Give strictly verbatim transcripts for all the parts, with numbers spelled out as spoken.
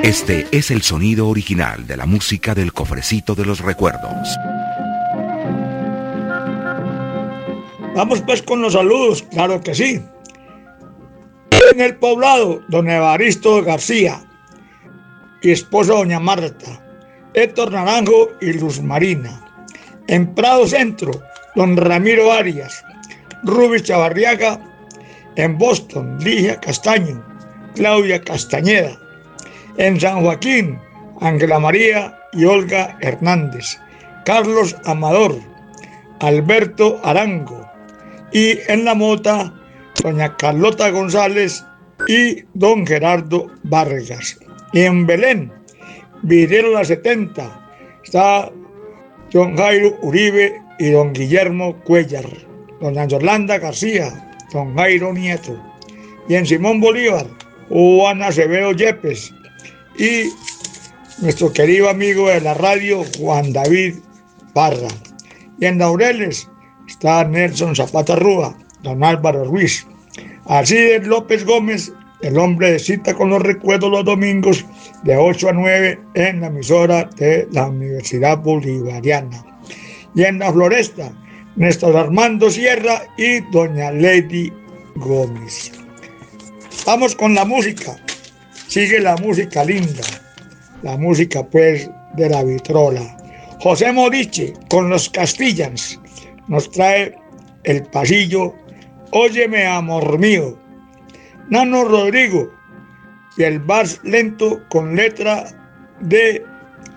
Este es el sonido original de la música del Cofrecito de los Recuerdos. Vamos pues con los saludos, claro que sí. En el Poblado, don Evaristo García y esposa doña Marta, Héctor Naranjo y Luz Marina. En Prado Centro, don Ramiro Arias, Ruby Chavarriaga. En Boston, Ligia Castaño, Claudia Castañeda. En San Joaquín, Ángela María y Olga Hernández, Carlos Amador, Alberto Arango. Y en La Mota, doña Carlota González y don Gerardo Vargas. Y en Belén, Virero La setenta, está don Jairo Uribe y don Guillermo Cuellar, doña Yolanda García, don Jairo Nieto. Y en Simón Bolívar, Juan Acevedo Yepes y nuestro querido amigo de la radio, Juan David Parra. Y en Laureles está Nelson Zapata Rúa, don Álvaro Ruiz. Alcides López Gómez, el hombre de cita con los recuerdos los domingos de ocho a nueve en la emisora de la Universidad Bolivariana. Y en la Floresta, Néstor Armando Sierra y doña Lady Gómez. Vamos con la música. Sigue la música linda, la música pues de la vitrola. José Moriche con los Castillans nos trae El Pasillo, Óyeme amor mío. Nano Rodrigo y el vals lento con letra de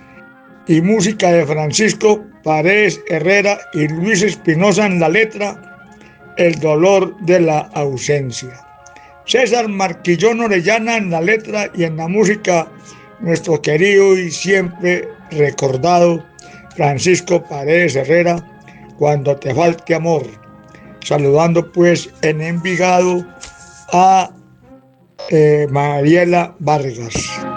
y música de Francisco Paredes Herrera y Luis Espinosa en la letra, El dolor de la ausencia. César Marquillón Orellana en la letra y en la música, nuestro querido y siempre recordado Francisco Paredes Herrera, Cuando te falte amor. Saludando pues en Envigado a eh, Mariela Vargas.